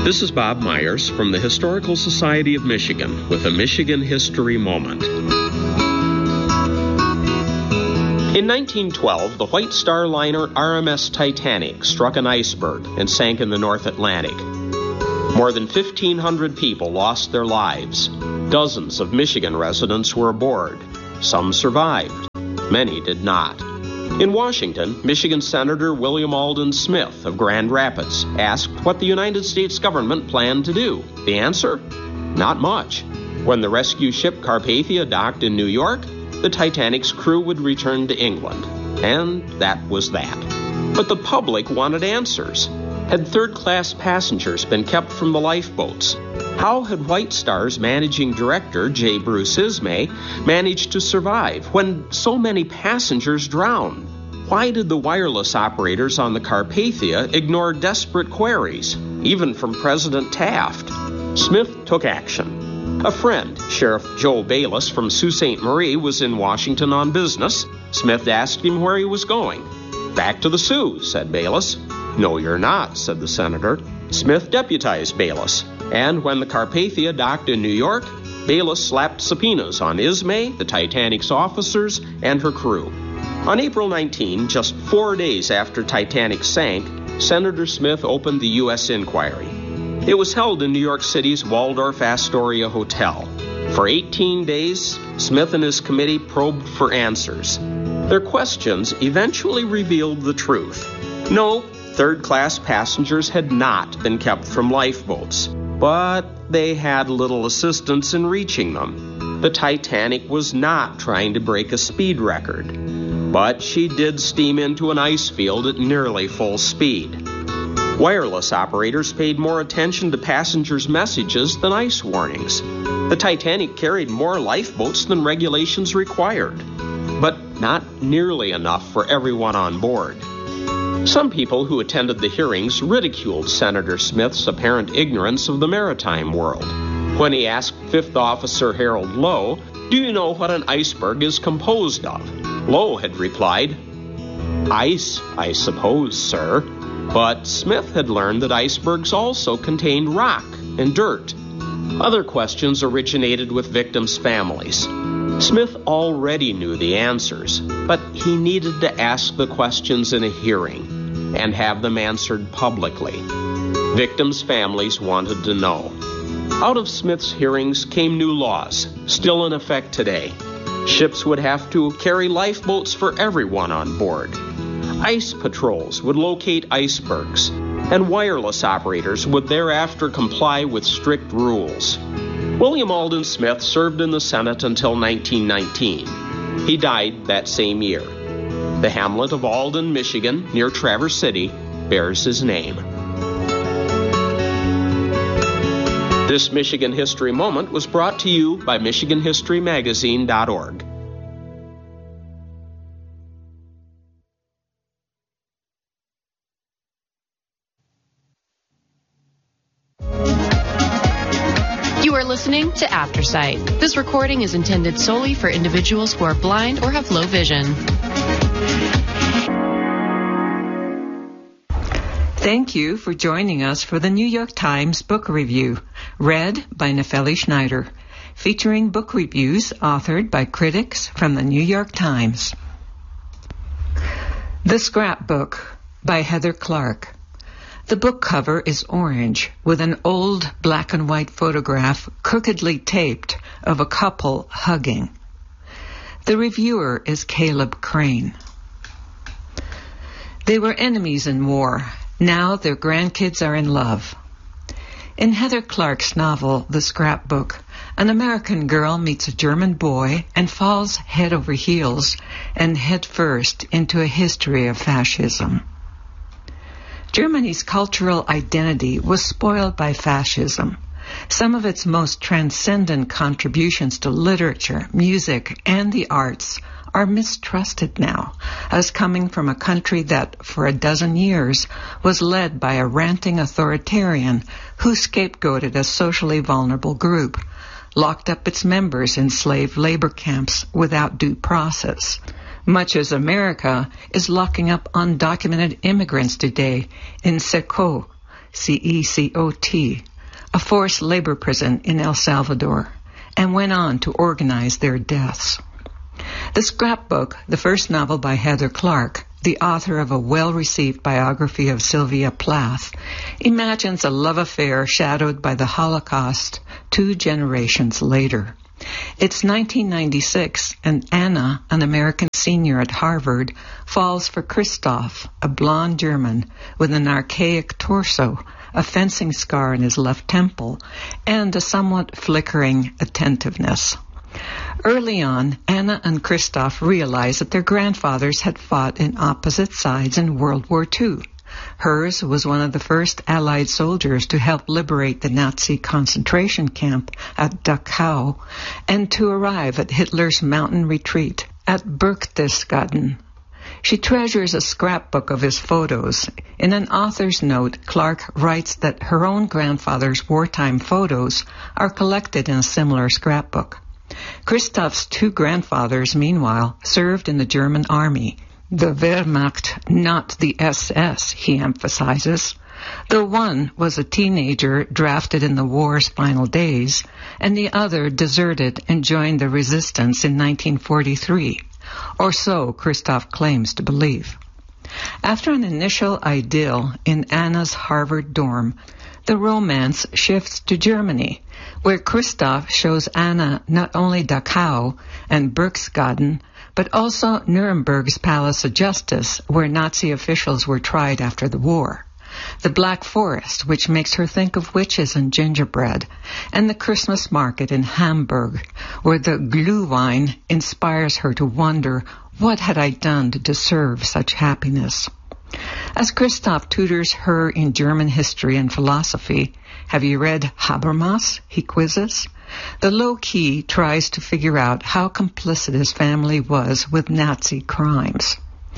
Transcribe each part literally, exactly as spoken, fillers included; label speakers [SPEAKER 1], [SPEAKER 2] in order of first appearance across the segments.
[SPEAKER 1] This is Bob Myers from the Historical Society of Michigan with a Michigan History Moment. In nineteen twelve, the White Star liner R M S Titanic struck an iceberg and sank in the North Atlantic. More than fifteen hundred people lost their lives. Dozens of Michigan residents were aboard. Some survived. Many did not. In Washington, Michigan Senator William Alden Smith of Grand Rapids asked what the United States government planned to do. The answer? Not much. When the rescue ship Carpathia docked in New York, the Titanic's crew would return to England. And that was that. But the public wanted answers. Had third-class passengers been kept from the lifeboats? How had White Star's managing director, J. Bruce Ismay, managed to survive when so many passengers drowned? Why did the wireless operators on the Carpathia ignore desperate queries, even from President Taft? Smith took action. A friend, Sheriff Joe Bayless from Sault Ste. Marie, was in Washington on business. Smith asked him where he was going. Back to the Sioux, said Bayless. No, you're not, said the senator. Smith deputized Bayless. And when the Carpathia docked in New York, Bayless slapped subpoenas on Ismay, the Titanic's officers, and her crew. On April nineteenth, just four days after Titanic sank, Senator Smith opened the U S inquiry. It was held in New York City's Waldorf Astoria Hotel. For eighteen days, Smith and his committee probed for answers. Their questions eventually revealed the truth. No, third-class passengers had not been kept from lifeboats, but they had little assistance in reaching them. The Titanic was not trying to break a speed record, but she did steam into an ice field at nearly full speed. Wireless operators paid more attention to passengers' messages than ice warnings. The Titanic carried more lifeboats than regulations required, but not nearly enough for everyone on board. Some people who attended the hearings ridiculed Senator Smith's apparent ignorance of the maritime world. When he asked Fifth Officer Harold Lowe, "Do you know what an iceberg is composed of?" Lowe had replied, "Ice, I suppose, sir." But Smith had learned that icebergs also contained rock and dirt. Other questions originated with victims' families. Smith already knew the answers, but he needed to ask the questions in a hearing and have them answered publicly. Victims' families wanted to know. Out of Smith's hearings came new laws, still in effect today. Ships would have to carry lifeboats for everyone on board. Ice patrols would locate icebergs, and wireless operators would thereafter comply with strict rules. William Alden Smith served in the Senate until nineteen nineteen. He died that same year. The hamlet of Alden, Michigan, near Traverse City, bears his name. This Michigan History Moment was brought to you by Michigan History Magazine dot org.
[SPEAKER 2] You are listening to Aftersight. This recording is intended solely for individuals who are blind or have low vision.
[SPEAKER 3] Thank you for joining us for the New York Times Book Review, read by Nefeli Schneider, featuring book reviews authored by critics from the New York Times. The Scrapbook by Heather Clark. The book cover is orange with an old black and white photograph crookedly taped of a couple hugging. The reviewer is Caleb Crane. They were enemies in war. Now their grandkids are in love. In Heather Clark's novel, The Scrapbook, an American girl meets a German boy and falls head over heels and head first into a history of fascism. Germany's cultural identity was spoiled by fascism. Some of its most transcendent contributions to literature, music, and the arts are mistrusted now, as coming from a country that, for a dozen years, was led by a ranting authoritarian who scapegoated a socially vulnerable group, locked up its members in slave labor camps without due process. Much as America is locking up undocumented immigrants today in Secot, C E C O T, a forced labor prison in El Salvador, and went on to organize their deaths. The Scrapbook, the first novel by Heather Clark, the author of a well-received biography of Sylvia Plath, imagines a love affair shadowed by the Holocaust two generations later. It's nineteen ninety-six, and Anna, an American senior at Harvard, falls for Christoph, a blonde German with an archaic torso, a fencing scar in his left temple, and a somewhat flickering attentiveness. Early on, Anna and Christoph realize that their grandfathers had fought in opposite sides in World War Two. Hers was one of the first Allied soldiers to help liberate the Nazi concentration camp at Dachau and to arrive at Hitler's mountain retreat at Berchtesgaden. She treasures a scrapbook of his photos. In an author's note, Clark writes that her own grandfather's wartime photos are collected in a similar scrapbook. Christoph's two grandfathers, meanwhile, served in the German army. The Wehrmacht, not the S S, he emphasizes. The one was a teenager drafted in the war's final days, and the other deserted and joined the resistance in nineteen forty-three, or so Christoph claims to believe. After an initial idyll in Anna's Harvard dorm, the romance shifts to Germany, where Christoph shows Anna not only Dachau and Berchtesgaden, but also Nuremberg's Palace of Justice, where Nazi officials were tried after the war, the Black Forest, which makes her think of witches and gingerbread, and the Christmas market in Hamburg, where the Glühwein inspires her to wonder, what had I done to deserve such happiness? As Christoph tutors her in German history and philosophy, have you read Habermas? He quizzes. The low-key tries to figure out how complicit his family was with Nazi crimes.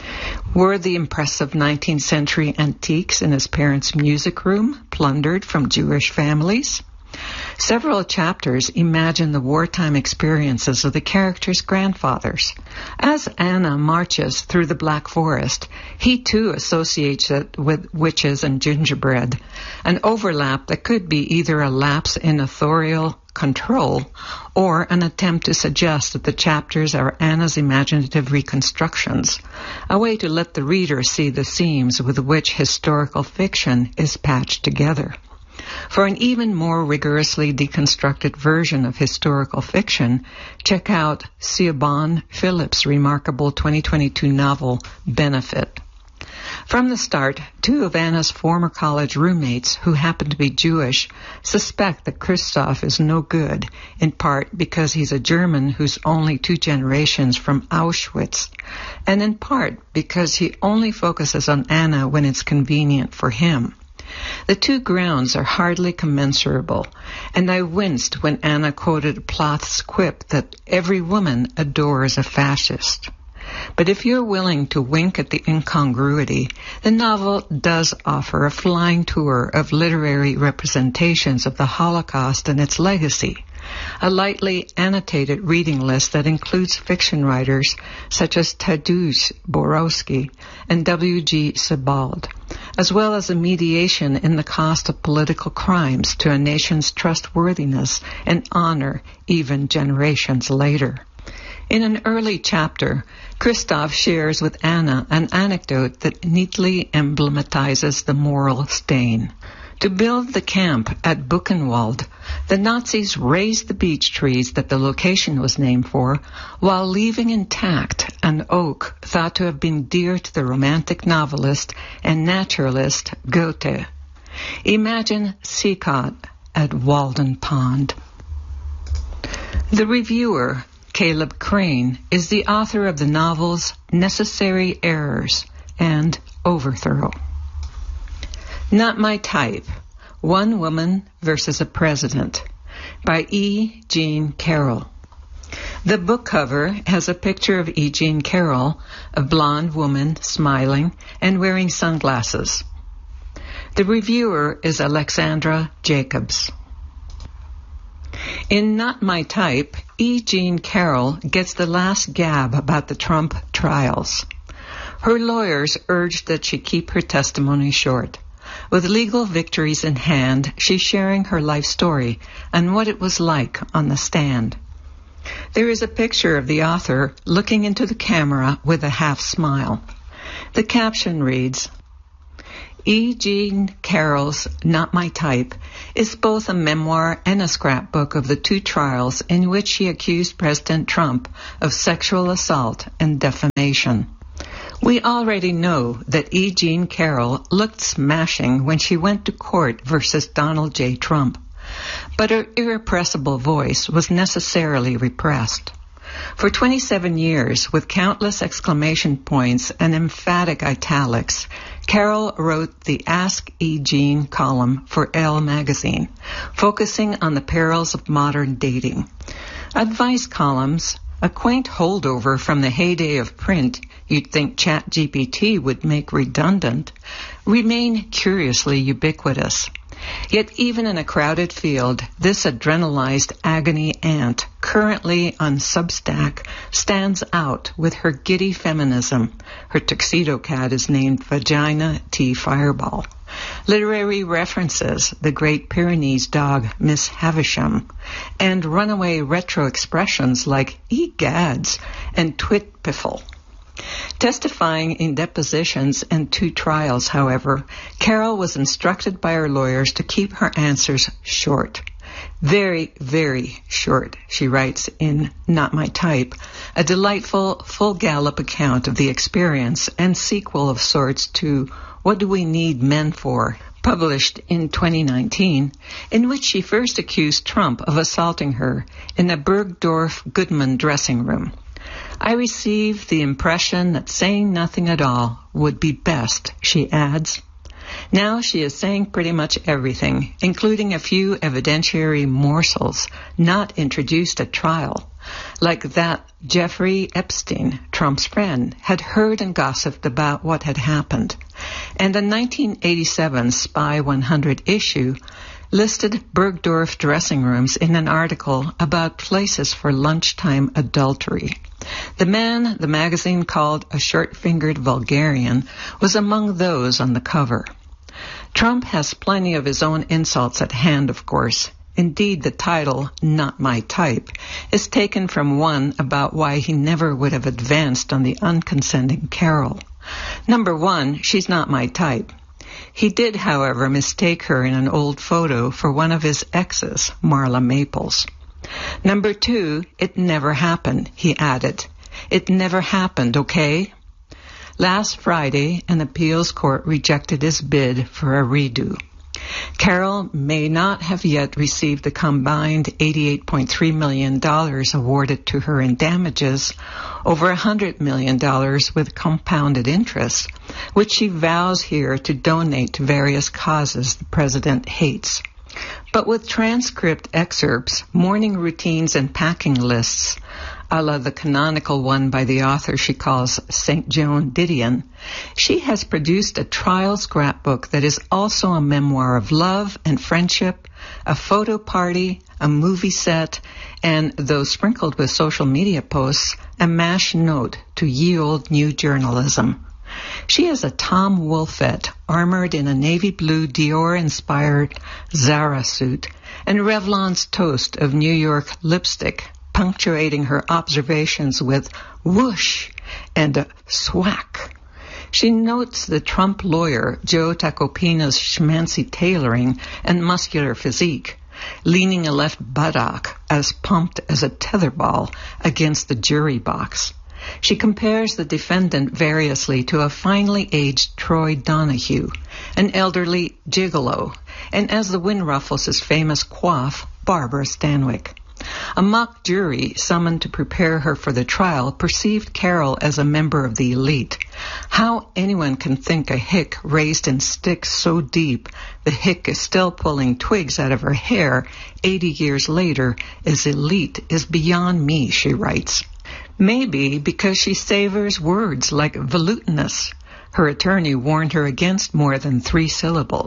[SPEAKER 3] Were the impressive nineteenth century antiques in his parents' music room plundered from Jewish families? Several chapters imagine the wartime experiences of the characters' grandfathers. As Anna marches through the Black Forest, he too associates it with witches and gingerbread, an overlap that could be either a lapse in authorial control or an attempt to suggest that the chapters are Anna's imaginative reconstructions, a way to let the reader see the seams with which historical fiction is patched together. For an even more rigorously deconstructed version of historical fiction, check out Siobhan Phillips' remarkable twenty twenty-two novel, Benefit. From the start, two of Anna's former college roommates, who happen to be Jewish, suspect that Christoph is no good, in part because he's a German who's only two generations from Auschwitz, and in part because he only focuses on Anna when it's convenient for him. The two grounds are hardly commensurable, and I winced when Anna quoted Plath's quip that every woman adores a fascist. But if you're willing to wink at the incongruity, the novel does offer a flying tour of literary representations of the Holocaust and its legacy, a lightly annotated reading list that includes fiction writers such as Tadeusz Borowski and W G Sebald, as well as a mediation in the cost of political crimes to a nation's trustworthiness and honor even generations later. In an early chapter, Christoph shares with Anna an anecdote that neatly emblematizes the moral stain. To build the camp at Buchenwald, the Nazis razed the beech trees that the location was named for, while leaving intact an oak thought to have been dear to the romantic novelist and naturalist Goethe. Imagine Sicot at Walden Pond. The reviewer, Caleb Crane, is the author of the novels Necessary Errors and Overthrow. Not My Type, One Woman versus a President, by E. Jean Carroll. The book cover has a picture of E. Jean Carroll, a blonde woman smiling and wearing sunglasses. The reviewer is Alexandra Jacobs. In Not My Type, E. Jean Carroll gets the last gab about the Trump trials. Her lawyers urged that she keep her testimony short. With legal victories in hand, she's sharing her life story and what it was like on the stand. There is a picture of the author looking into the camera with a half smile. The caption reads, E. Jean Carroll's Not My Type is both a memoir and a scrapbook of the two trials in which she accused President Trump of sexual assault and defamation. We already know that E. Jean Carroll looked smashing when she went to court versus Donald J. Trump, but her irrepressible voice was necessarily repressed. For twenty-seven years, with countless exclamation points and emphatic italics, Carroll wrote the Ask E. Jean column for Elle magazine, focusing on the perils of modern dating. Advice columns, a quaint holdover from the heyday of print you'd think ChatGPT would make redundant, remain curiously ubiquitous. Yet even in a crowded field, this adrenalized agony aunt, currently on Substack, stands out with her giddy feminism. Her tuxedo cat is named Vagina T. Fireball. Literary references, the Great Pyrenees dog Miss Havisham, and runaway retro expressions like egads and twit piffle. Testifying in depositions and two trials, however, Carroll was instructed by her lawyers to keep her answers short. Very, very short, she writes in Not My Type, a delightful, full gallop account of the experience and sequel of sorts to What Do We Need Men For?, published in twenty nineteen, in which she first accused Trump of assaulting her in a Bergdorf Goodman dressing room. I received the impression that saying nothing at all would be best, she adds. Now she is saying pretty much everything, including a few evidentiary morsels not introduced at trial, like that Jeffrey Epstein, Trump's friend, had heard and gossiped about what had happened, and the nineteen eighty-seven Spy one hundred issue listed Bergdorf dressing rooms in an article about places for lunchtime adultery. The man the magazine called a short-fingered vulgarian was among those on the cover. Trump has plenty of his own insults at hand, of course. Indeed, the title, Not My Type, is taken from one about why he never would have advanced on the unconsenting Carroll. Number one, she's not my type. He did, however, mistake her in an old photo for one of his exes, Marla Maples. Number two, it never happened, he added. It never happened, okay? Last Friday, an appeals court rejected his bid for a redo. Carroll may not have yet received the combined eighty-eight point three million dollars awarded to her in damages, over one hundred million dollars with compounded interest, which she vows here to donate to various causes the president hates. But with transcript excerpts, morning routines, and packing lists, a la the canonical one by the author she calls Saint Joan Didion, she has produced a trial scrapbook that is also a memoir of love and friendship, a photo party, a movie set, and, though sprinkled with social media posts, a mash note to ye olde new journalism. She is a Tom Wolfette, armored in a navy blue Dior-inspired Zara suit, and Revlon's toast of New York lipstick, punctuating her observations with whoosh and a swack. She notes the Trump lawyer Joe Tacopina's schmancy tailoring and muscular physique, leaning a left buttock as pumped as a tetherball against the jury box. She compares the defendant variously to a finely aged Troy Donahue, an elderly gigolo, and as the wind ruffles his famous coif, Barbara Stanwyck. A mock jury summoned to prepare her for the trial perceived Carroll as a member of the elite. How anyone can think a hick raised in sticks so deep the hick is still pulling twigs out of her hair eighty years later is elite is beyond me, she writes. Maybe because she savors words like volutinous. Her attorney warned her against more than three syllables.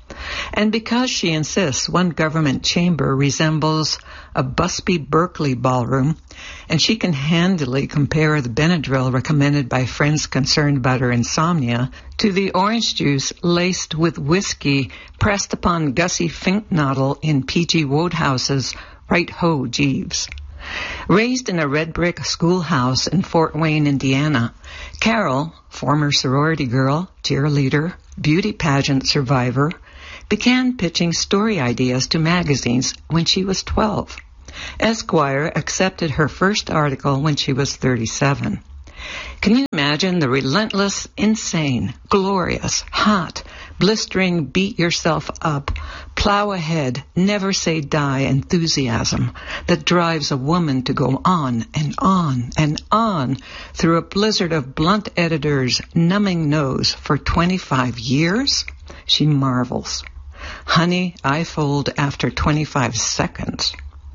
[SPEAKER 3] And because she insists one government chamber resembles a Busby Berkeley ballroom, and she can handily compare the Benadryl recommended by friends concerned about her insomnia to the orange juice laced with whiskey pressed upon Gussie Finknottle in P G Wodehouse's Right Ho, Jeeves. Raised in a red brick schoolhouse in Fort Wayne, Indiana, Carol, former sorority girl, cheerleader, beauty pageant survivor, began pitching story ideas to magazines when she was twelve. Esquire accepted her first article when she was thirty-seven. Can you imagine the relentless, insane, glorious, hot, blistering, beat yourself up, plow ahead, never say die enthusiasm that drives a woman to go on and on and on through a blizzard of blunt editors' numbing nose for twenty-five years? She marvels. Honey, I fold after twenty-five seconds.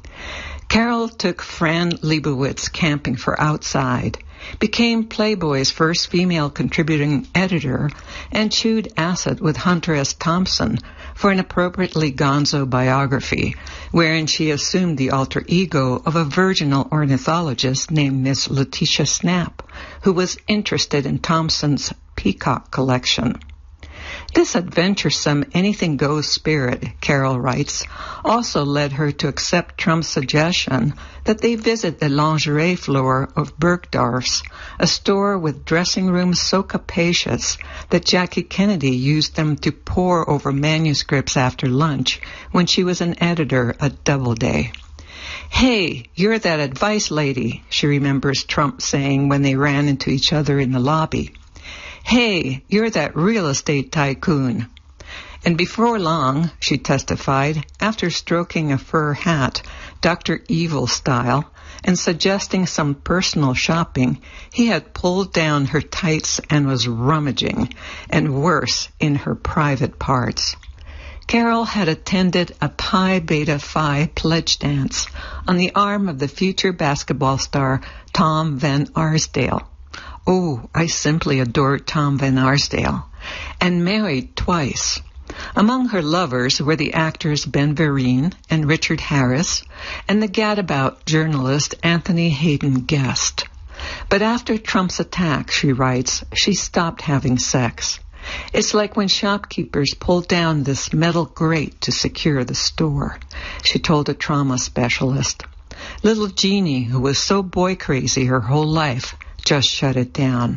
[SPEAKER 3] Carol took Fran Lebowitz camping for Outside, became Playboy's first female contributing editor, and chewed acid with Hunter S. Thompson for an appropriately gonzo biography, wherein she assumed the alter ego of a virginal ornithologist named Miss Letitia Snap, who was interested in Thompson's peacock collection. This adventuresome anything-goes spirit, Carol writes, also led her to accept Trump's suggestion that they visit the lingerie floor of Bergdorf's, a store with dressing rooms so capacious that Jackie Kennedy used them to pore over manuscripts after lunch when she was an editor at Doubleday. "Hey, you're that advice lady," she remembers Trump saying when they ran into each other in the lobby. "Hey, you're that real estate tycoon." And before long, she testified, after stroking a fur hat, Doctor Evil style, and suggesting some personal shopping, he had pulled down her tights and was rummaging, and worse, in her private parts. Carol had attended a Pi Beta Phi pledge dance on the arm of the future basketball star Tom Van Arsdale. Oh, I simply adored Tom Van Arsdale. And married twice. Among her lovers were the actors Ben Vereen and Richard Harris, and the gadabout journalist Anthony Hayden Guest. But after Trump's attack, she writes, she stopped having sex. It's like when shopkeepers pulled down this metal grate to secure the store, she told a trauma specialist. Little Jeannie, who was so boy crazy her whole life, just shut it down.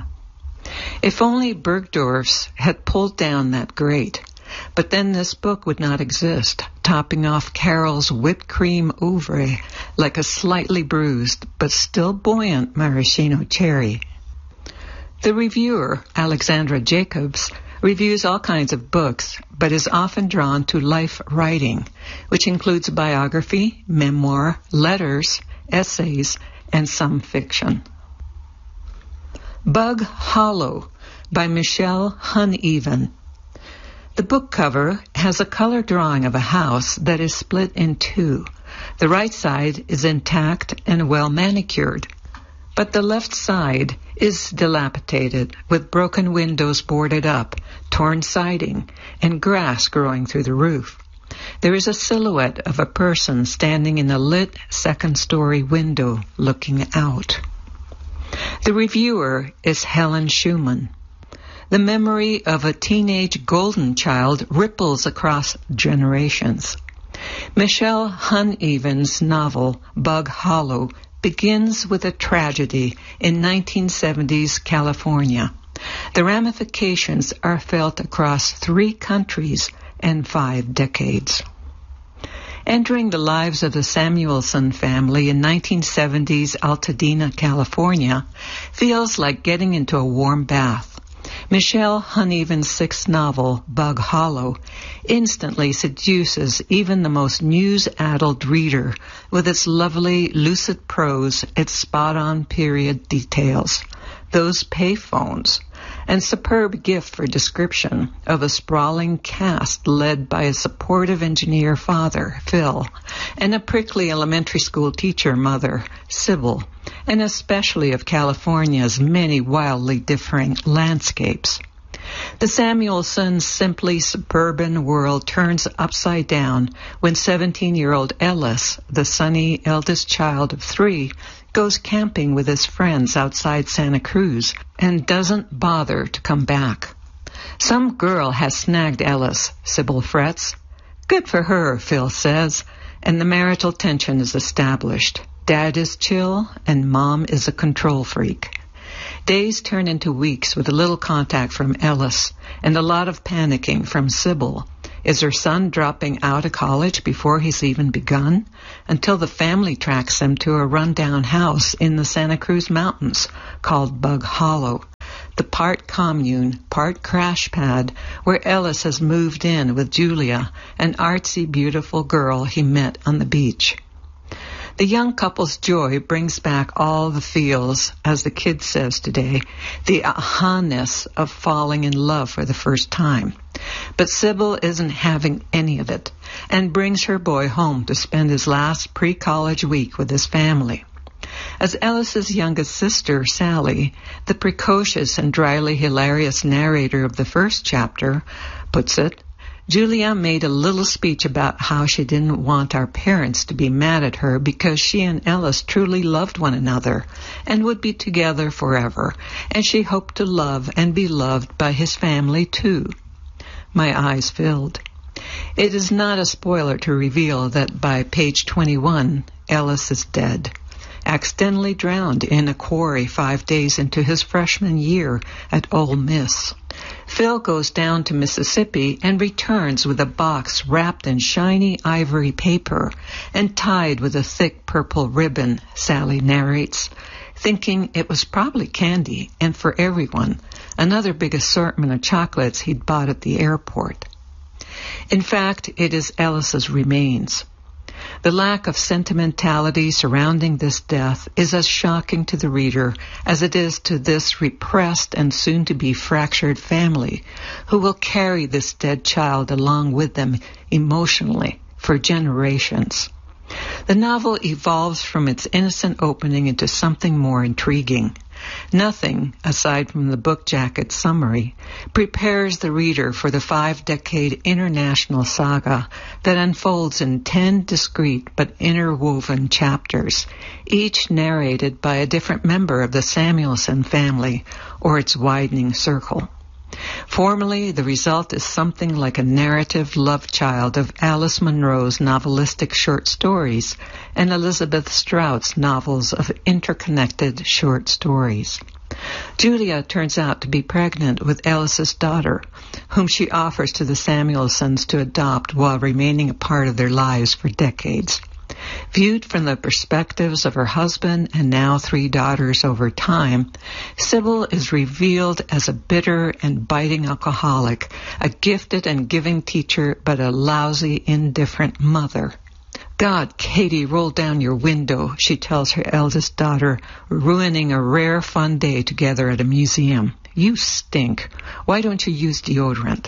[SPEAKER 3] If only Bergdorf's had pulled down that grate, but then this book would not exist, topping off Carol's whipped cream oeuvre like a slightly bruised but still buoyant maraschino cherry. The reviewer, Alexandra Jacobs, reviews all kinds of books, but is often drawn to life writing, which includes biography, memoir, letters, essays, and some fiction. Bug Hollow by Michelle Huneven. The book cover has a color drawing of a house that is split in two. The right side is intact and well manicured, but the left side is dilapidated, with broken windows boarded up, torn siding, and grass growing through the roof. There is a silhouette of a person standing in a lit second-story window looking out. The reviewer is Helen Schumann. The memory of a teenage golden child ripples across generations. Michelle Huneven's novel, Bug Hollow, begins with a tragedy in nineteen seventies California. The ramifications are felt across three countries and five decades. Entering the lives of the Samuelson family in nineteen seventies Altadena, California, feels like getting into a warm bath. Michelle Huneven's sixth novel, Bug Hollow, instantly seduces even the most news-addled reader with its lovely, lucid prose, its spot-on period details, those payphones, and superb gift for description of a sprawling cast led by a supportive engineer father, Phil, and a prickly elementary school teacher mother, Sybil, and especially of California's many wildly differing landscapes. The Samuelsons' simply suburban world turns upside down when seventeen-year-old Ellis, the sunny eldest child of three, goes camping with his friends outside Santa Cruz and doesn't bother to come back. Some girl has snagged Ellis, Sybil frets. Good for her, Phil says, and the marital tension is established. Dad is chill, and Mom is a control freak. Days turn into weeks with a little contact from Ellis and a lot of panicking from Sybil. Is her son dropping out of college before he's even begun? Until the family tracks them to a rundown house in the Santa Cruz Mountains called Bug Hollow, the part commune, part crash pad where Ellis has moved in with Julia, an artsy, beautiful girl he met on the beach. The young couple's joy brings back all the feels, as the kid says today, the aha-ness of falling in love for the first time. But Sybil isn't having any of it, and brings her boy home to spend his last pre-college week with his family. As Ellis's youngest sister, Sally, the precocious and dryly hilarious narrator of the first chapter, puts it, Julia made a little speech about how she didn't want our parents to be mad at her because she and Ellis truly loved one another and would be together forever, and she hoped to love and be loved by his family too. My eyes filled. It is not a spoiler to reveal that by page twenty-one, Ellis is dead, accidentally drowned in a quarry five days into his freshman year at Ole Miss. Phil goes down to Mississippi and returns with a box wrapped in shiny ivory paper and tied with a thick purple ribbon, Sally narrates, thinking it was probably candy and for everyone, another big assortment of chocolates he'd bought at the airport. In fact, it is Ellis's remains. The lack of sentimentality surrounding this death is as shocking to the reader as it is to this repressed and soon-to-be fractured family, who will carry this dead child along with them emotionally for generations. The novel evolves from its innocent opening into something more intriguing. Nothing, aside from the book jacket summary, prepares the reader for the five-decade international saga that unfolds in ten discrete but interwoven chapters, each narrated by a different member of the Samuelson family or its widening circle. Formally, the result is something like a narrative love child of Alice Munro's novelistic short stories and Elizabeth Strout's novels of interconnected short stories. Julia turns out to be pregnant with Ellis's daughter, whom she offers to the Samuelsons to adopt while remaining a part of their lives for decades. Viewed from the perspectives of her husband and now three daughters over time, Sybil is revealed as a bitter and biting alcoholic, a gifted and giving teacher, but a lousy, indifferent mother. God, Katie, roll down your window, she tells her eldest daughter, ruining a rare fun day together at a museum. You stink. Why don't you use deodorant?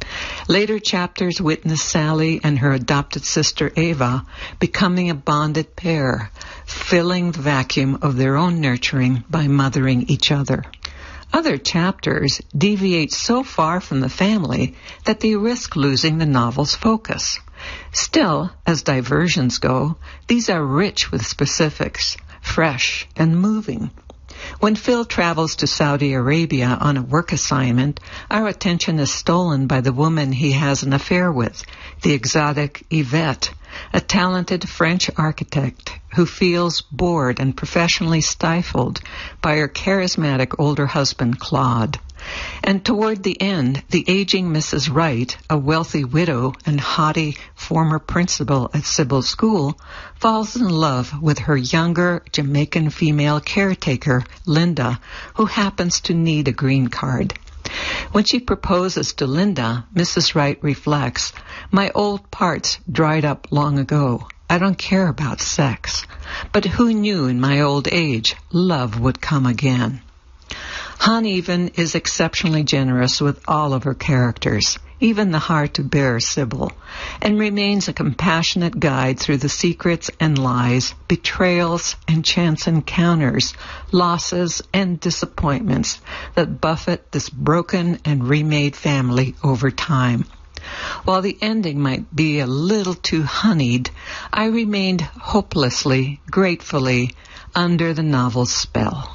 [SPEAKER 3] Later chapters witness Sally and her adopted sister Ava becoming a bonded pair, filling the vacuum of their own nurturing by mothering each other. Other chapters deviate so far from the family that they risk losing the novel's focus. Still, as diversions go, these are rich with specifics, fresh and moving. When Phil travels to Saudi Arabia on a work assignment, our attention is stolen by the woman he has an affair with, the exotic Yvette, a talented French architect who feels bored and professionally stifled by her charismatic older husband, Claude. And toward the end, the aging Missus Wright, a wealthy widow and haughty former principal at Sybil's school, falls in love with her younger Jamaican female caretaker, Linda, who happens to need a green card. When she proposes to Linda, Missus Wright reflects, "My old parts dried up long ago. I don't care about sex. But who knew in my old age love would come again?" Han Even is exceptionally generous with all of her characters. even the hard-to-bear Sybil, and remains a compassionate guide through the secrets and lies, betrayals and chance encounters, losses and disappointments that buffet this broken and remade family over time. While the ending might be a little too honeyed, I remained hopelessly, gratefully under the novel's spell.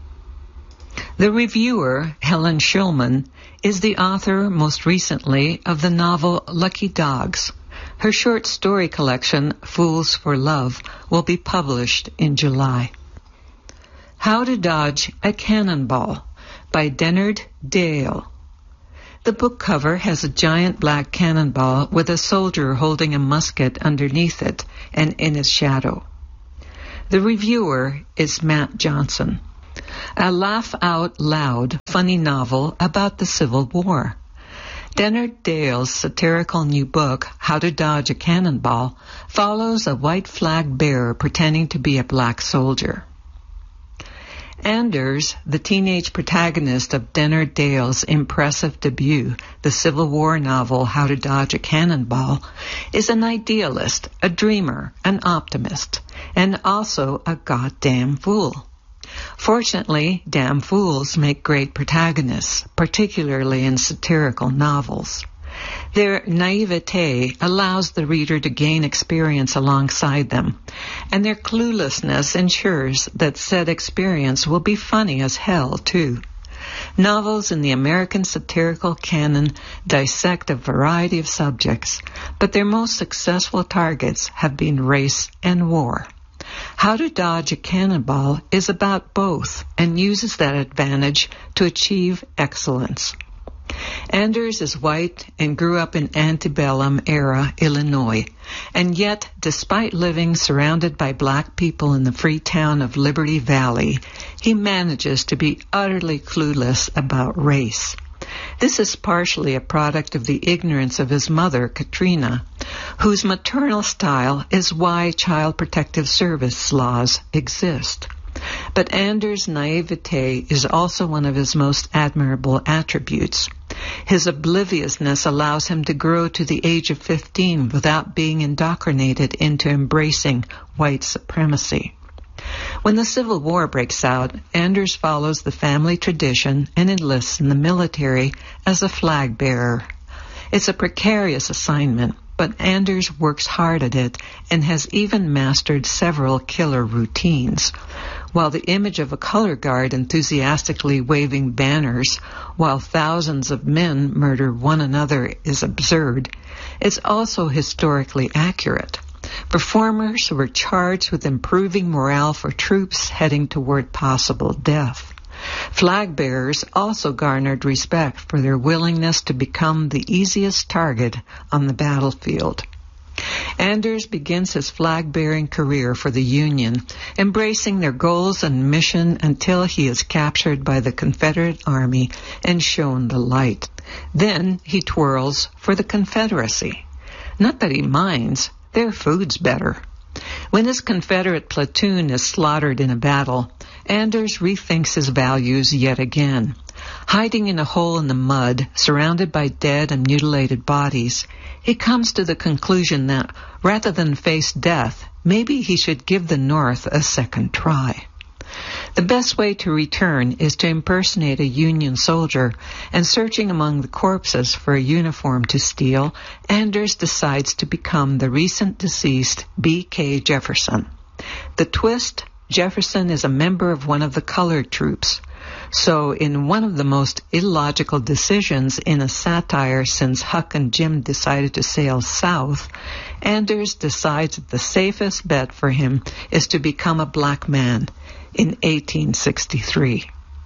[SPEAKER 3] The reviewer, Helen Shulman, is the author most recently of the novel Lucky Dogs. Her short story collection, Fools for Love, will be published in July. How to Dodge a Cannonball by Dennard Dale. The book cover has a giant black cannonball with a soldier holding a musket underneath it and in its shadow. The reviewer is Matt Johnson. A laugh-out-loud, funny novel about the Civil War. Dennard Dale's satirical new book, How to Dodge a Cannonball, follows a white flag bearer pretending to be a black soldier. Anders, the teenage protagonist of Dennard Dale's impressive debut, the Civil War novel How to Dodge a Cannonball, is an idealist, a dreamer, an optimist, and also a goddamn fool. Fortunately, damn fools make great protagonists, particularly in satirical novels. Their naivete allows the reader to gain experience alongside them, and their cluelessness ensures that said experience will be funny as hell, too. Novels in the American satirical canon dissect a variety of subjects, but their most successful targets have been race and war. How to Dodge a Cannonball is about both and uses that advantage to achieve excellence. Anders is white and grew up in antebellum era Illinois, and yet, despite living surrounded by black people in the free town of Liberty Valley, he manages to be utterly clueless about race. This is partially a product of the ignorance of his mother, Katrina, whose maternal style is why Child Protective Service laws exist. But Anders' naivete is also one of his most admirable attributes. His obliviousness allows him to grow to the age of fifteen without being indoctrinated into embracing white supremacy. When the Civil War breaks out, Anders follows the family tradition and enlists in the military as a flag bearer. It's a precarious assignment, but Anders works hard at it and has even mastered several killer routines. While the image of a color guard enthusiastically waving banners while thousands of men murder one another is absurd, it's also historically accurate. Performers were charged with improving morale for troops heading toward possible death. Flag bearers also garnered respect for their willingness to become the easiest target on the battlefield. Anders begins his flag-bearing career for the Union, embracing their goals and mission until he is captured by the Confederate Army and shown the light. Then he twirls for the Confederacy. Not that he minds, their food's better. When his Confederate platoon is slaughtered in a battle, Anders rethinks his values yet again. Hiding in a hole in the mud, surrounded by dead and mutilated bodies, he comes to the conclusion that, rather than face death, maybe he should give the North a second try. The best way to return is to impersonate a Union soldier, and searching among the corpses for a uniform to steal, Anders decides to become the recent deceased B K Jefferson. The twist, Jefferson is a member of one of the colored troops. So in one of the most illogical decisions in a satire since Huck and Jim decided to sail south, Anders decides that the safest bet for him is to become a black man in eighteen sixty-three.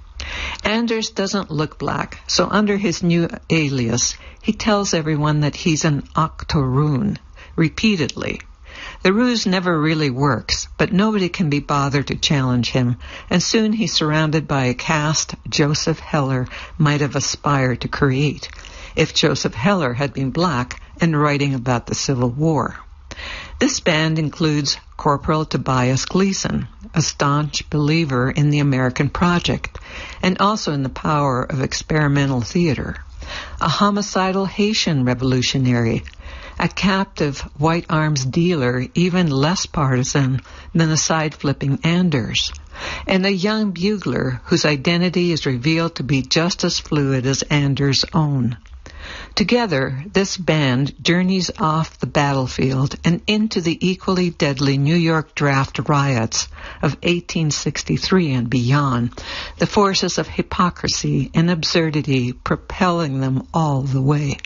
[SPEAKER 3] Anders doesn't look black, so under his new alias, he tells everyone that he's an octoroon, repeatedly. The ruse never really works, but nobody can be bothered to challenge him, and soon he's surrounded by a cast Joseph Heller might have aspired to create, if Joseph Heller had been black and writing about the Civil War. This band includes Corporal Tobias Gleason, a staunch believer in the American project, and also in the power of experimental theater. a homicidal Haitian revolutionary, a captive white arms dealer even less partisan than the side-flipping Anders, and a young bugler whose identity is revealed to be just as fluid as Anders' own. Together, this band journeys off the battlefield and into the equally deadly New York draft riots of eighteen sixty-three and beyond, the forces of hypocrisy and absurdity propelling them all the way.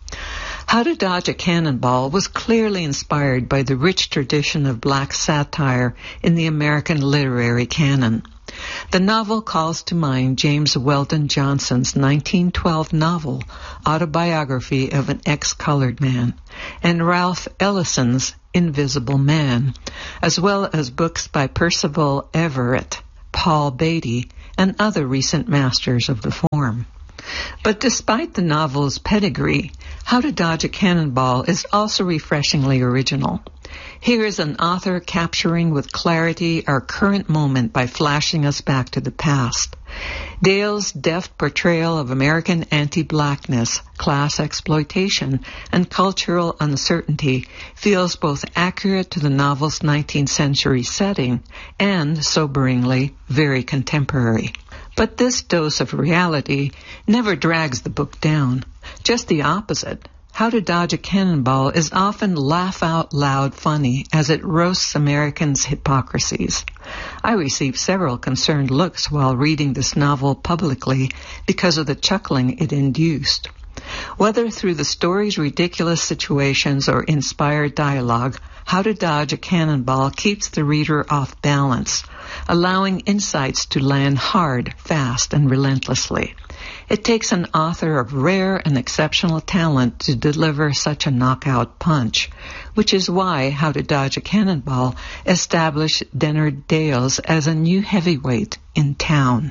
[SPEAKER 3] How to Dodge a Cannonball was clearly inspired by the rich tradition of black satire in the American literary canon. The novel calls to mind James Weldon Johnson's nineteen twelve novel, Autobiography of an Ex-Colored Man, and Ralph Ellison's Invisible Man, as well as books by Percival Everett, Paul Beatty, and other recent masters of the form. But despite the novel's pedigree, How to Dodge a Cannonball is also refreshingly original. Here is an author capturing with clarity our current moment by flashing us back to the past. Dale's deft portrayal of American anti-blackness, class exploitation, and cultural uncertainty feels both accurate to the novel's nineteenth century setting and, soberingly, very contemporary. But this dose of reality never drags the book down. Just the opposite. How to Dodge a Cannonball is often laugh-out-loud funny as it roasts Americans' hypocrisies. I received several concerned looks while reading this novel publicly because of the chuckling it induced. Whether through the story's ridiculous situations or inspired dialogue, How to Dodge a Cannonball keeps the reader off balance, allowing insights to land hard, fast, and relentlessly. It takes an author of rare and exceptional talent to deliver such a knockout punch, which is why How to Dodge a Cannonball established Dennard Dales as a new heavyweight in town.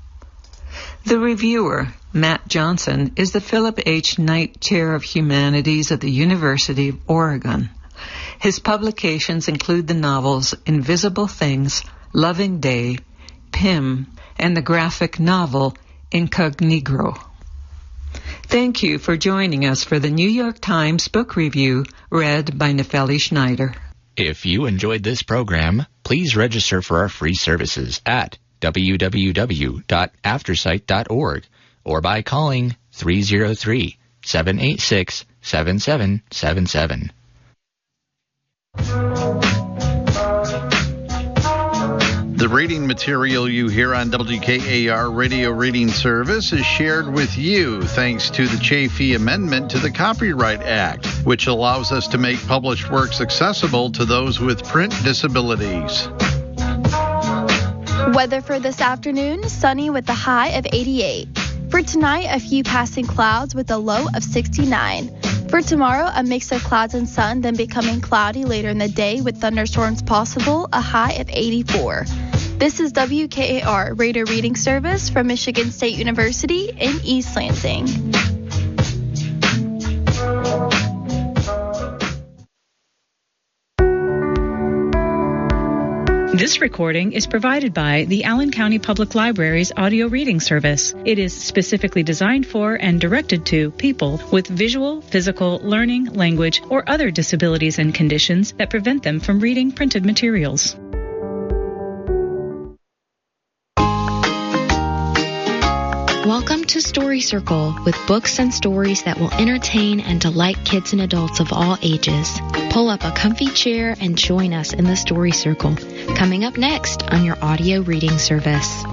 [SPEAKER 3] The reviewer, Matt Johnson, is the Philip H. Knight Chair of Humanities at the University of Oregon. His publications include the novels Invisible Things, Loving Day, Pym, and the graphic novel Incognegro. Thank you for joining us for the New York Times Book Review, read by Nefeli Schneider.
[SPEAKER 4] If you enjoyed this program, please register for our free services at w w w dot aftersight dot org or by calling three oh three, seven eight six, seven seven seven seven.
[SPEAKER 5] The reading material you hear on W K A R Radio Reading Service is shared with you thanks to the Chafee Amendment to the Copyright Act, which allows us to make published works accessible to those with print disabilities.
[SPEAKER 6] Weather for this afternoon, sunny with a high of eighty-eight. For tonight, a few passing clouds with a low of sixty-nine. For tomorrow, a mix of clouds and sun, then becoming cloudy later in the day with thunderstorms possible, a high of eighty-four. This is W K A R Radio Reading Service from Michigan State University in East Lansing.
[SPEAKER 7] This recording is provided by the Allen County Public Library's audio reading service. It is specifically designed for and directed to people with visual, physical, learning, language, or other disabilities and conditions that prevent them from reading printed materials.
[SPEAKER 2] Welcome to Story Circle, with books and stories that will entertain and delight kids and adults of all ages. Pull up a comfy chair and join us in the Story Circle. Coming up next on your audio reading service.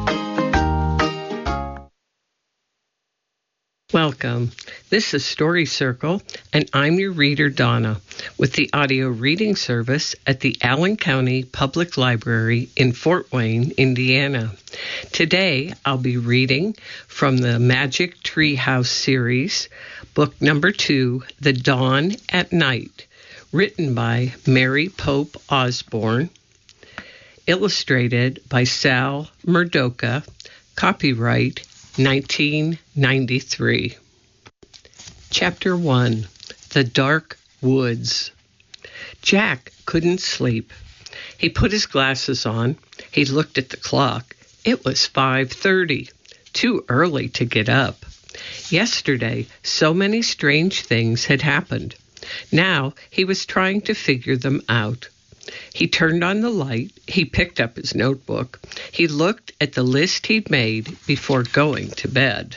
[SPEAKER 8] Welcome. This is Story Circle, and I'm your reader, Donna, with the audio reading service at the Allen County Public Library in Fort Wayne, Indiana. Today, I'll be reading from the Magic Tree House series, book number two, The Dawn at Night, written by Mary Pope Osborne, illustrated by Sal Murdoka, copyright nineteen ninety-three. Chapter one, The Dark Woods. Jack couldn't sleep. He put his glasses on. He looked at the clock. It was five thirty, too early to get up. Yesterday, so many strange things had happened. Now he was trying to figure them out. He turned on the light. He picked up his notebook. He looked at the list he'd made before going to bed.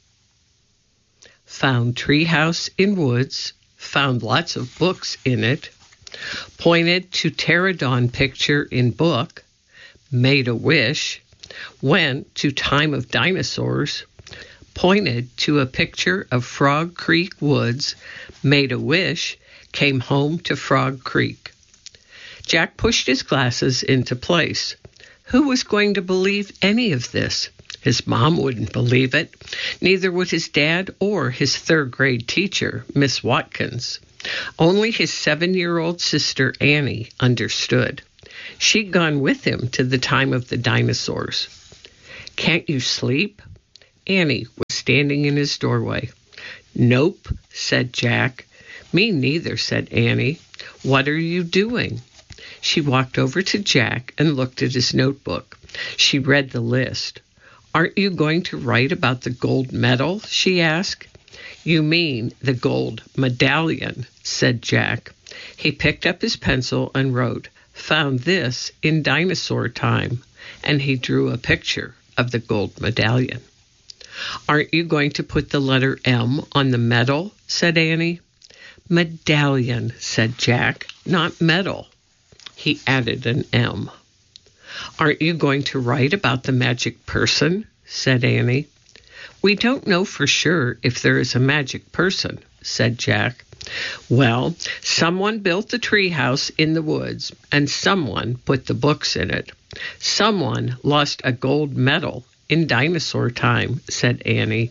[SPEAKER 8] Found treehouse in woods. Found lots of books in it. Pointed to pterodon picture in book. Made a wish. Went to time of dinosaurs. Pointed to a picture of Frog Creek woods. Made a wish. Came home to Frog Creek. Jack pushed his glasses into place. Who was going to believe any of this? His mom wouldn't believe it. Neither would his dad or his third-grade teacher, Miss Watkins. Only his seven-year-old sister, Annie, understood. She'd gone with him to the time of the dinosaurs. Can't you sleep? Annie was standing in his doorway. Nope, said Jack. Me neither, said Annie. What are you doing? She walked over to Jack and looked at his notebook. She read the list. Aren't you going to write about the gold medal? She asked. You mean the gold medallion, said Jack. He picked up his pencil and wrote, found this in dinosaur time, and he drew a picture of the gold medallion. Aren't you going to put the letter M on the medal? Said Annie. Medallion, said Jack, not medal. He added an M. Aren't you going to write about the magic person? Said Annie. We don't know for sure if there is a magic person, said Jack. Well, someone built the treehouse in the woods, and someone put the books in it. Someone lost a gold medal in dinosaur time, said Annie.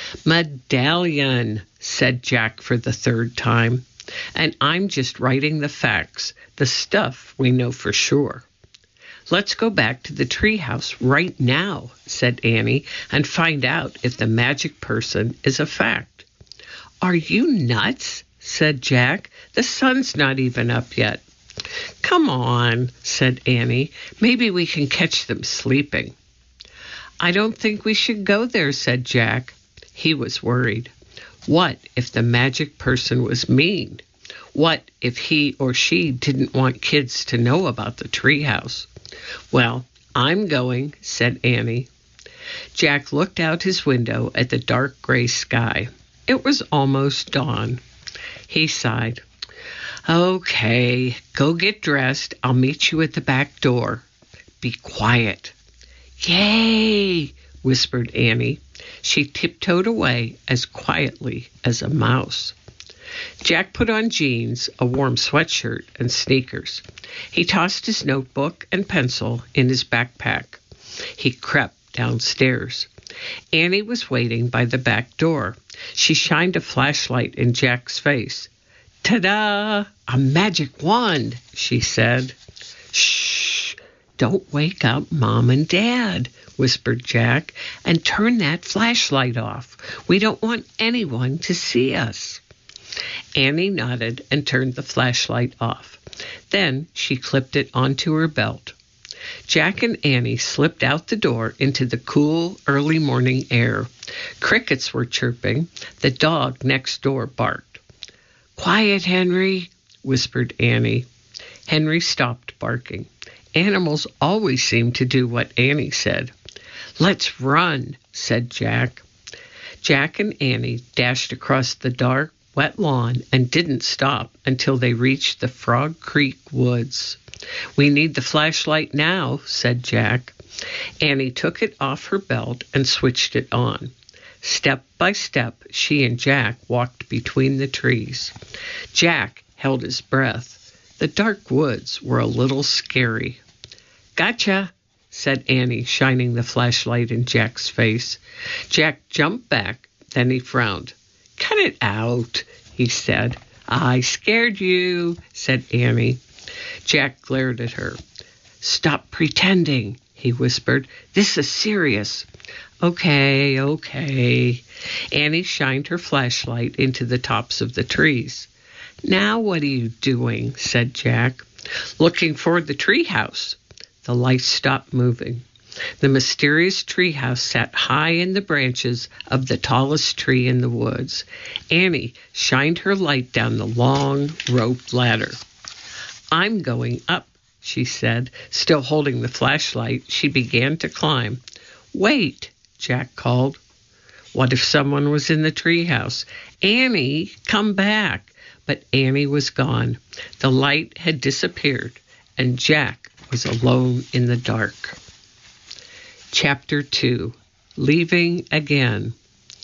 [SPEAKER 8] Medallion, said Jack for the third time. And I'm just writing the facts, the stuff we know for sure. Let's go back to the treehouse right now, said Annie, and find out if the magic person is a fact. Are you nuts? Said Jack. The sun's not even up yet. Come on, said Annie. Maybe we can catch them sleeping. I don't think we should go there, said Jack. He was worried. What if the magic person was mean? What if he or she didn't want kids to know about the treehouse? Well, I'm going, said Annie. Jack looked out his window at the dark gray sky. It was almost dawn. He sighed. Okay, go get dressed. I'll meet you at the back door. Be quiet. Yay, whispered Annie. She tiptoed away as quietly as a mouse. Jack put on jeans, a warm sweatshirt, and sneakers. He tossed his notebook and pencil in his backpack. He crept downstairs. Annie was waiting by the back door. She shined a flashlight in Jack's face. Ta-da! A magic wand, she said. Shh! Don't wake up Mom and Dad, whispered Jack, and turn that flashlight off. We don't want anyone to see us. Annie nodded and turned the flashlight off. Then she clipped it onto her belt. Jack and Annie slipped out the door into the cool, early morning air. Crickets were chirping. The dog next door barked. Quiet, Henry, whispered Annie. Henry stopped barking. Animals always seemed to do what Annie said. Let's run, said Jack. Jack and Annie dashed across the dark, wet lawn and didn't stop until they reached the Frog Creek woods. We need the flashlight now, said Jack. Annie took it off her belt and switched it on. Step by step, she and Jack walked between the trees. Jack held his breath. The dark woods were a little scary. Gotcha, said Annie, shining the flashlight in Jack's face. Jack jumped back, then he frowned. Cut it out, he said. I scared you, said Annie. Jack glared at her. Stop pretending, he whispered. This is serious. Okay, okay. Annie shined her flashlight into the tops of the trees. Now what are you doing? Said Jack. Looking for the treehouse. The light stopped moving. The mysterious treehouse sat high in the branches of the tallest tree in the woods. Annie shined her light down the long rope ladder. "I'm going up," she said. Still holding the flashlight, she began to climb. "Wait," Jack called. What if someone was in the treehouse? "Annie, come back." But Annie was gone. The light had disappeared, and Jack was alone in the dark. Chapter two. Leaving Again.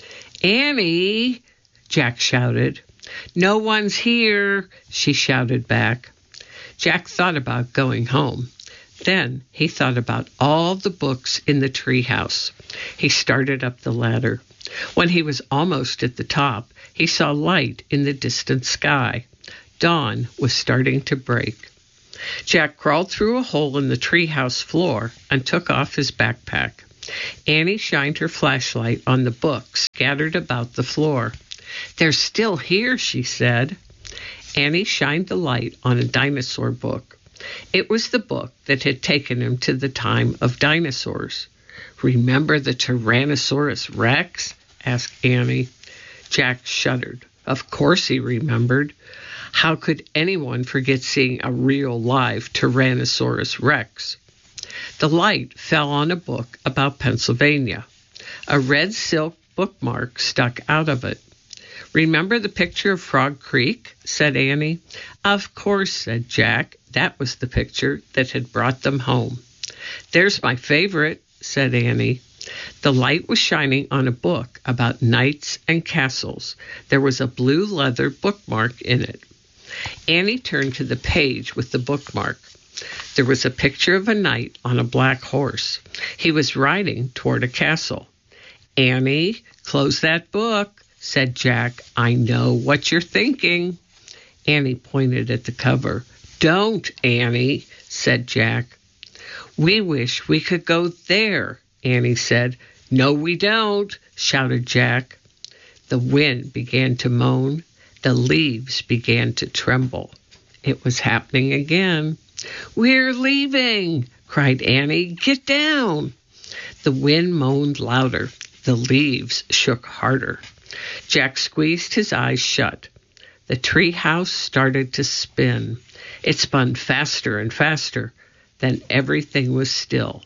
[SPEAKER 8] "Annie!" Jack shouted. "No one's here," she shouted back. Jack thought about going home. Then he thought about all the books in the treehouse. He started up the ladder. When he was almost at the top, he saw light in the distant sky. Dawn was starting to break. Jack crawled through a hole in the treehouse floor and took off his backpack. Annie shined her flashlight on the books scattered about the floor. "They're still here," she said. Annie shined the light on a dinosaur book. It was the book that had taken him to the time of dinosaurs. "Remember the Tyrannosaurus Rex?" asked Annie. Jack shuddered. Of course he remembered. How could anyone forget seeing a real live Tyrannosaurus Rex? The light fell on a book about Pennsylvania. A red silk bookmark stuck out of it. "Remember the picture of Frog Creek?" said Annie. "Of course," said Jack. That was the picture that had brought them home. "There's my favorite," said Annie. The light was shining on a book about knights and castles. There was a blue leather bookmark in it. Annie turned to the page with the bookmark. There was a picture of a knight on a black horse. He was riding toward a castle. "Annie, close that book," said Jack. "I know what you're thinking." Annie pointed at the cover. "Don't, Annie," said Jack. "We wish we could go there," Annie said. "No, we don't," shouted Jack. The wind began to moan. The leaves began to tremble. It was happening again. "We're leaving," cried Annie. "Get down." The wind moaned louder. The leaves shook harder. Jack squeezed his eyes shut. The tree house started to spin. It spun faster and faster. Then everything was still.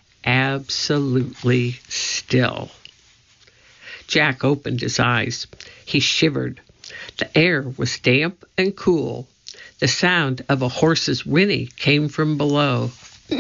[SPEAKER 8] Absolutely still. Jack opened his eyes. He shivered. The air was damp and cool. The sound of a horse's whinny came from below.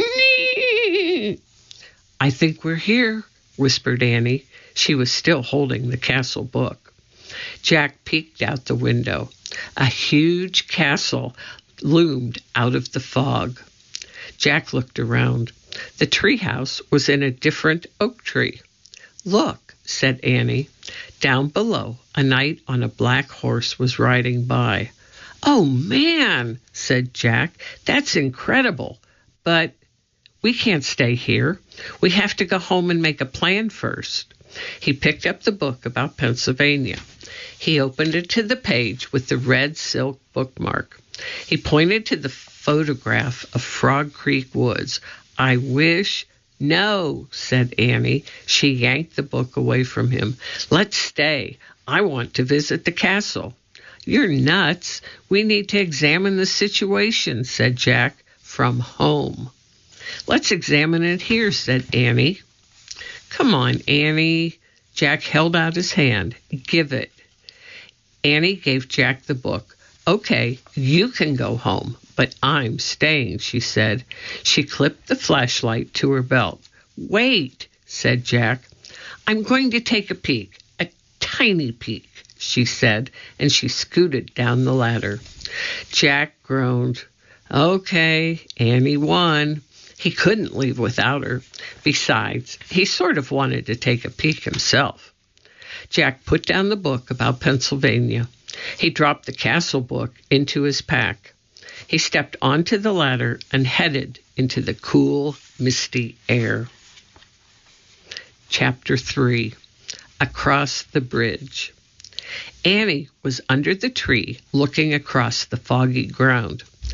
[SPEAKER 8] "I think we're here," whispered Annie. She was still holding the castle book. Jack peeked out the window. A huge castle loomed out of the fog. Jack looked around. The treehouse was in a different oak tree. "Look," said Annie. Down below, a knight on a black horse was riding by. "Oh, man," said Jack. "That's incredible. But we can't stay here. We have to go home and make a plan first." He picked up the book about Pennsylvania. He opened it to the page with the red silk bookmark. He pointed to the photograph of Frog Creek Woods. "I wish—" "No," said Annie. She yanked the book away from him. "Let's stay. I want to visit the castle." "You're nuts. We need to examine the situation," said Jack. "From home." "Let's examine it here," said Annie. "Come on, Annie." Jack held out his hand. "Give it." Annie gave Jack the book. "Okay, you can go home, but I'm staying," she said. She clipped the flashlight to her belt. "Wait," said Jack. "I'm going to take a peek, a tiny peek," she said, and she scooted down the ladder. Jack groaned. Okay, Annie won. He couldn't leave without her. Besides, he sort of wanted to take a peek himself. Jack put down the book about Pennsylvania. He dropped the castle book into his pack. He stepped onto the ladder and headed into the cool, misty air. Chapter three. Across the Bridge. Annie was under the tree looking across the foggy ground.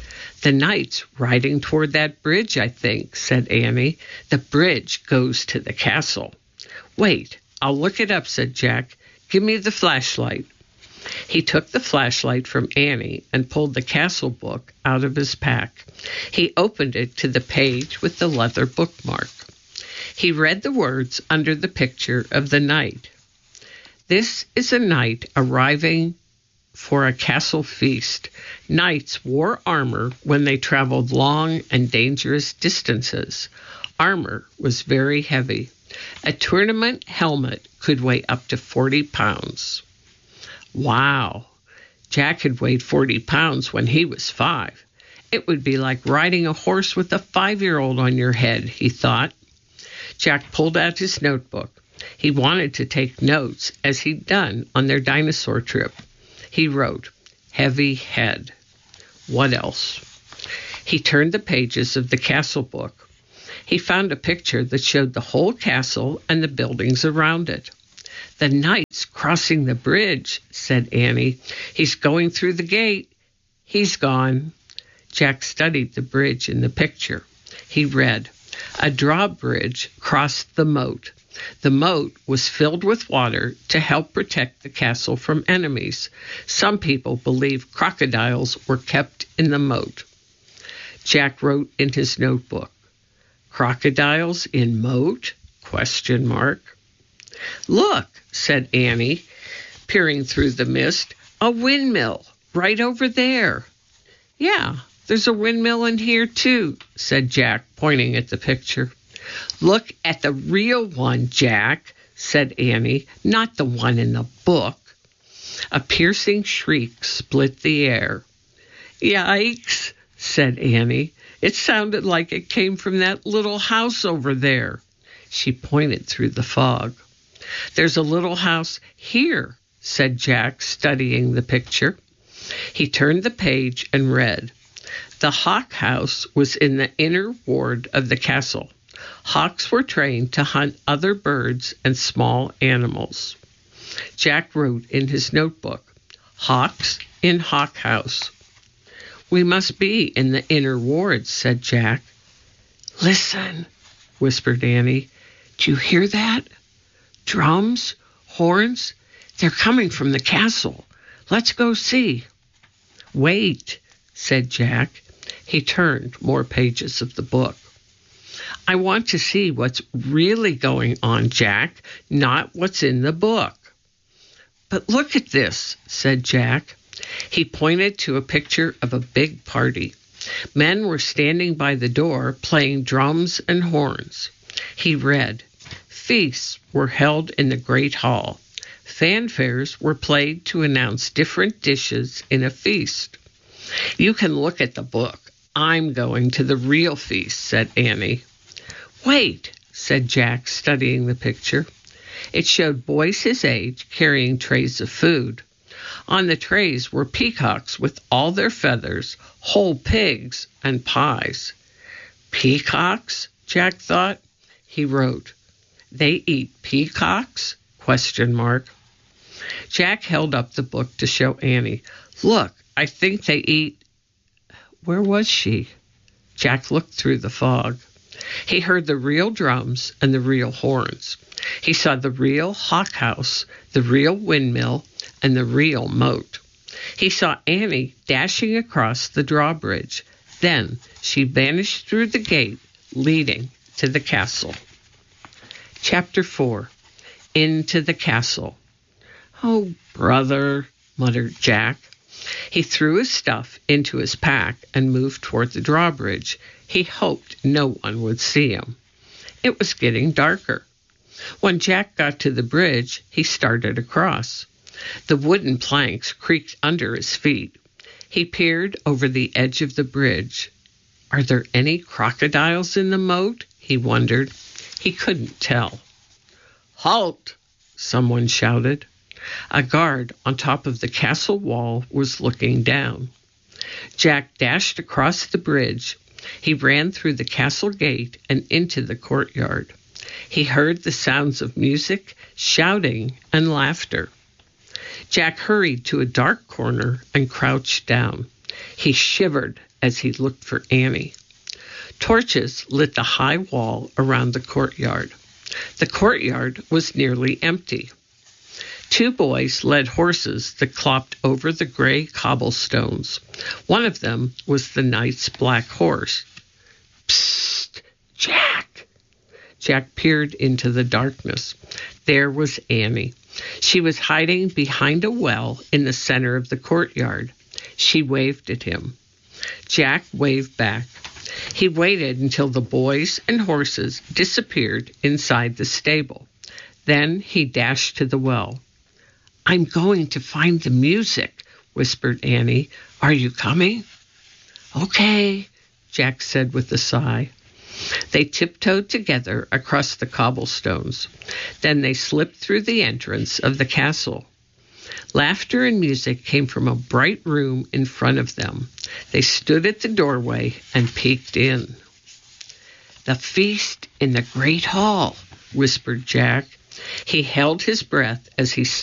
[SPEAKER 8] "The knight's riding toward that bridge, I think," said Annie. "The bridge goes to the castle." "Wait, I'll look it up," said Jack. "Give me the flashlight." He took the flashlight from Annie and pulled the castle book out of his pack. He opened it to the page with the leather bookmark. He read the words under the picture of the knight. "This is a knight arriving for a castle feast. Knights wore armor when they traveled long and dangerous distances. Armor was very heavy. A tournament helmet could weigh up to forty pounds. Wow! Jack had weighed forty pounds when he was five. It would be like riding a horse with a five-year-old on your head, he thought. Jack pulled out his notebook. He wanted to take notes, as he'd done on their dinosaur trip. He wrote, "Heavy head." What else? He turned the pages of the castle book. He found a picture that showed the whole castle and the buildings around it. "The knight's crossing the bridge," said Annie. "He's going through the gate. He's gone." Jack studied the bridge in the picture. He read, "A drawbridge crossed the moat. The moat was filled with water to help protect the castle from enemies. Some people believe crocodiles were kept in the moat." Jack wrote in his notebook, "Crocodiles in moat? Question mark. "Look," said Annie, peering through the mist, "a windmill right over there." "Yeah, there's a windmill in here too," said Jack, pointing at the picture. "Look at the real one, Jack," said Annie, "not the one in the book." A piercing shriek split the air. "Yikes," said Annie. "It sounded like it came from that little house over there." She pointed through the fog. "There's a little house here," said Jack, studying the picture. He turned the page and read, "The hawk house was in the inner ward of the castle. Hawks were trained to hunt other birds and small animals." Jack wrote in his notebook, "Hawks in hawk house." "We must be in the inner ward," said Jack. "Listen," whispered Annie. "Do you hear that? Drums, horns, they're coming from the castle. Let's go see." "Wait," said Jack. He turned more pages of the book. "I want to see what's really going on, Jack, not what's in the book." "But look at this," said Jack. He pointed to a picture of a big party. Men were standing by the door playing drums and horns. He read, "Feasts were held in the great hall. Fanfares were played to announce different dishes in a feast." "You can look at the book. I'm going to the real feast," said Annie. "Wait," said Jack, studying the picture. It showed boys his age carrying trays of food. On the trays were peacocks with all their feathers, whole pigs, and pies. "Peacocks?" Jack thought. He wrote, "They eat peacocks?" Question mark. Jack held up the book to show Annie. "Look, I think they eat..." Where was she? Jack looked through the fog. He heard the real drums and the real horns. He saw the real hawk house, the real windmill, and the real moat. He saw Annie dashing across the drawbridge. Then she vanished through the gate leading to the castle. Chapter four. Into the castle. "Oh, brother," muttered Jack. He threw his stuff into his pack and moved toward the drawbridge. He hoped no one would see him. It was getting darker. When Jack got to the bridge, he started across. The wooden planks creaked under his feet. He peered over the edge of the bridge. Are there any crocodiles in the moat? He wondered. He couldn't tell. "Halt!" someone shouted. A guard on top of the castle wall was looking down. Jack dashed across the bridge. He ran through the castle gate and into the courtyard. He heard the sounds of music, shouting, and laughter. Jack hurried to a dark corner and crouched down. He shivered as he looked for Annie. Torches lit the high wall around the courtyard. The courtyard was nearly empty. Two boys led horses that clopped over the gray cobblestones. One of them was the knight's black horse. Psst, Jack! Jack peered into the darkness. There was Annie. She was hiding behind a well in the center of the courtyard. She waved at him. Jack waved back. He waited until the boys and horses disappeared inside the stable. Then he dashed to the well. "I'm going to find the music," whispered Annie. "Are you coming?" "Okay," Jack said with a sigh. They tiptoed together across the cobblestones. Then they slipped through the entrance of the castle. Laughter and music came from a bright room in front of them. They stood at the doorway and peeked in. "The feast in the great hall," whispered Jack. He held his breath as he